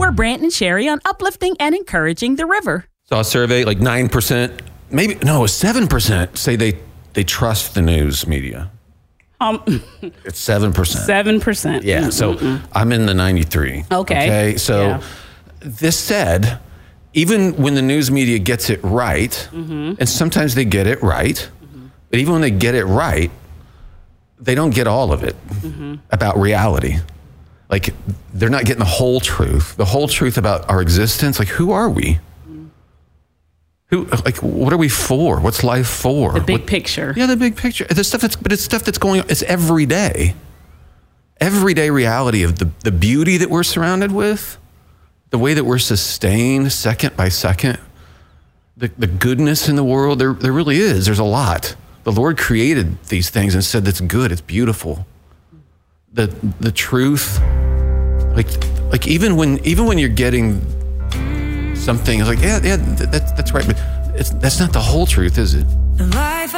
More Brant and Sherry on uplifting and encouraging the river. Saw a survey, like 9%, maybe, no, 7% say they trust the news media. It's 7%. 7%. Yeah, so I'm in the 93. Okay. So this said, even when the news media gets it right, and sometimes they get it right, but even when they get it right, they don't get all of it about reality. Like, they're not getting the whole truth about our existence. Like, who are we? What are we for? What's life for? The big picture. Yeah, the big picture. It's stuff that's going on. It's everyday reality of the beauty that we're surrounded with, the way that we're sustained second by second, the goodness in the world. There really is. There's a lot. The Lord created these things and said that's good. It's beautiful. The truth, like even when you're getting something, it's like, yeah, that's right, but that's not the whole truth, is it?